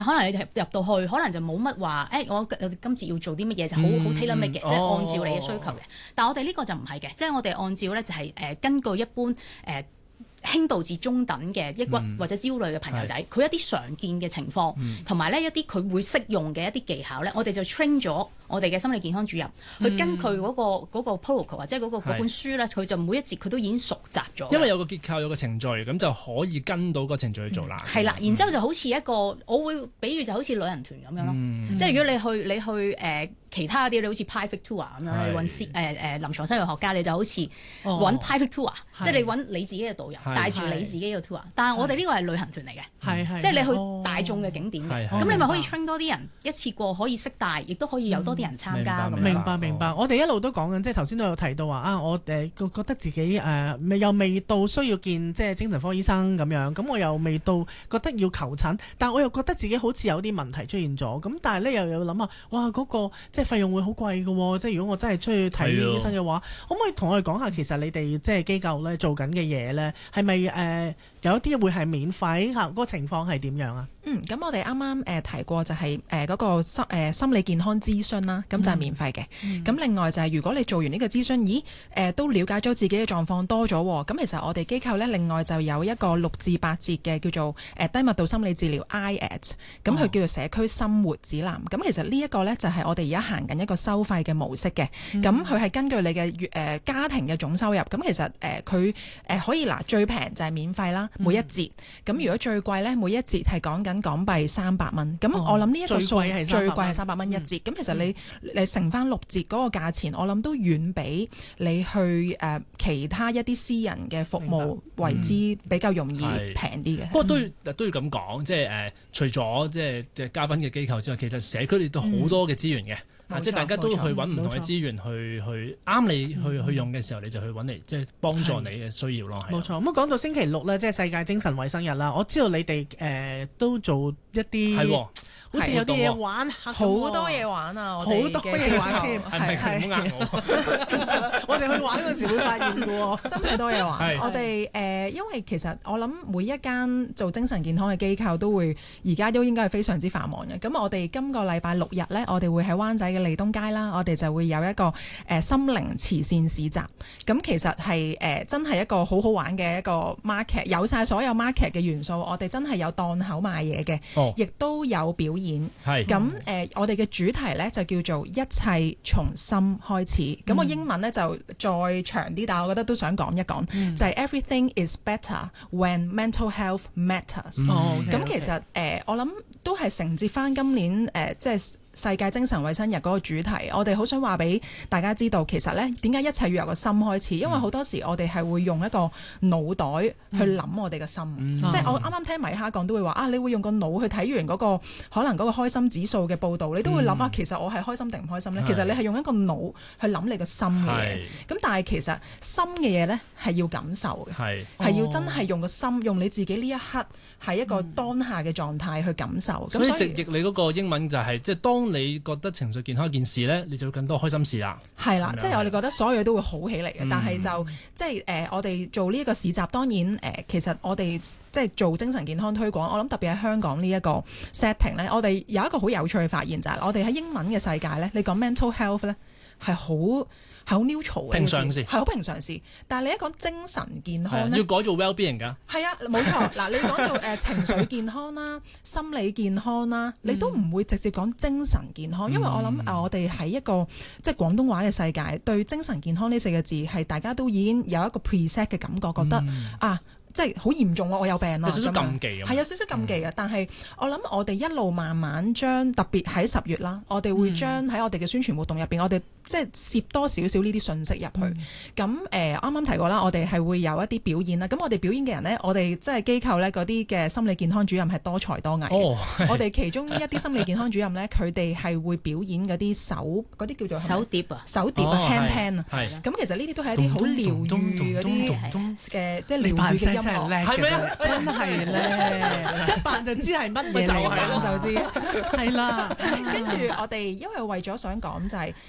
可能你入到去，可能就冇乜話，我今次要做啲乜嘢就好 tailor make 嘅，即係按照你嘅需求嘅。但係我哋呢個就唔係嘅，即係我哋按照咧就係根據一般輕度至中等嘅抑鬱或者焦慮嘅朋友仔，佢一啲常見嘅情況，同埋咧一啲佢會適用嘅一啲技巧咧，我哋就 train 咗我哋嘅心理健康主任，去根據嗰個 protocol 或者嗰本書咧，佢就每一節佢都已經熟習咗。 因為有個結構有個程序，咁就可以跟到個程序去做啦。 係啦，然之後就好似一個，我會比喻就好似旅行團咁樣咯。即係如果你去其他啲，你好似 private tour 咁樣，你揾臨床心理學家，你就好似揾 private tour，即係你揾你自己嘅導遊帶住你自己嘅 tour。但係我哋呢個係旅行團嚟嘅，即係你去大眾嘅景點嘅，咁你咪可以 train 多啲人，一次過可以識帶，亦都可以有多啲人參加咁樣。 明白。我哋一路都講緊，即係頭先都有提到話我覺得自己又未到需要見即係精神科醫生咁樣，咁我又未到覺得要求診，但我又覺得自己好似有啲問題出現咗，咁但係咧又有諗下，哇嗰個即係費用會好貴嘅喎，即係如果我真係出去睇醫生嘅話，可唔可以同我哋講下其實你哋即係機構咧做緊嘅嘢咧，係咪有一啲會係免費嗰個情況係點樣啊？ 咁我哋啱啱提過就係嗰個心理健康諮詢啦，咁就係免費嘅。咁另外就係如果你做完呢個諮詢，都了解咗自己嘅狀況多咗，咁其實我哋機構咧另外就有一個6至8節嘅叫做低密度心理治療 IAT， 咁佢叫做社區生活指南。咁其實呢一個咧就係我哋而家行緊一個收費嘅模式嘅。咁佢係根據你嘅家庭嘅總收入，咁其實佢可以最平就係免費啦，每一節。咁如果最貴咧，每一節係講緊港幣300蚊，咁我諗呢一個數最貴係300蚊一節，咁其實你乘翻6節嗰個價錢，我諗都遠比你去其他一啲私人嘅服務為之比較容易平啲嘅。 不過都要咁講，即係除咗即係嘉賓嘅機構之外，其實社區裏都好多嘅資源嘅。即係大家都去揾唔同嘅資源去啱你去用嘅時候，你就去揾嚟即係幫助你嘅需要咯。 冇錯。咁講到星期六咧，即係世界精神衛生日啦，我知道你哋都做一啲好似有啲嘢玩， 好多嘢玩啊！ 好多嘢玩添， 係唔好呃我。 我哋去玩嗰時會發現嘅喎， 真係多嘢玩。我哋因為其實我諗每一間做精神健康嘅機構都會而家都應該係非常之繁忙嘅。咁我哋今個禮拜6日咧，我哋會喺灣仔嘅利東街啦，我哋就會有一個心靈慈善市集。咁其實係真係一個好好玩嘅一個 market， 有晒所有 market 嘅元素。我哋真係有檔口賣嘢嘅，亦都有表演。咁我哋嘅主題咧就叫做一切從心開始。咁我英文咧就再長啲，但係我覺得都想講一講，就係 Everything is better when mental health matters。咁其實我諗都係承接翻今年即係世界精神衛生日嗰個主題，我哋好想話俾大家知道，其實咧點解一切要由個心開始？因為好多時我哋係會用一個腦袋去諗我哋嘅心，即係我啱啱聽米哈講都會話你會用個腦去睇完嗰個可能嗰個開心指數嘅報導，你都會諗其實我係開心定唔開心咧？其實你係用一個腦去諗你個心嘅嘢，咁但係其實心嘅嘢咧係要感受嘅，係要真係用個心，用你自己呢一刻係一個當下嘅狀態去感受。 所以直譯你嗰個英文就係即係當你覺得情緒健康一件事咧，你就會更多開心事啦。係啦，即係我哋覺得所有嘢都會好起嚟嘅，但係就即係我哋做呢一個市集，當然其實我哋即係做精神健康推廣，我諗特別喺香港呢一個 setting 咧，我哋有一個好有趣嘅發現就係我哋喺英文嘅世界咧，你講 mental health 咧係好 neutral 嘅， 平常事， 係好平常事。但係你一講精神健康咧， 要改做 well-being 㗎。 係啊，冇錯。嗱，你講到情緒健康啦、心理健康啦，你都唔會直接講精神健康，因為我諗我哋喺一個即係廣東話嘅世界，對精神健康呢4個字係大家都已經有一個 preset 嘅感覺，覺得即係好嚴重喎，我有病咯， 有少少禁忌咁， 係有少少禁忌嘅。但係我諗我哋一路慢慢將，特別喺10月啦，我哋會將喺我哋嘅宣傳活動入邊，我哋即係攝多少少呢啲信息入去。咁啱啱提過啦，我哋係會有一啲表演啦。咁我哋表演嘅人呢，我哋即係機構呢嗰啲嘅心理健康主任係多才多藝嘅。我哋其中一啲心理健康主任呢，佢哋係會表演嗰啲嗰啲叫做手碟啊 hand pan 啊。咁其實呢啲都係一啲好療愈嗰啲即係療愈嘅音樂。 係咪啊？ 真係咧，一扮就知係乜嘢嚟， 就知係啦。 跟住我哋因為為咗想講就係，因為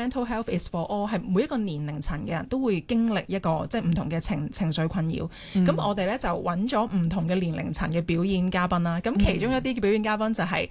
mental health is for all，係每一個年齡層嘅人都會經歷一個即係唔同嘅情緒困擾。咁我哋咧就揾咗唔同嘅年齡層嘅表演嘉賓啦。咁其中一啲表演嘉賓就係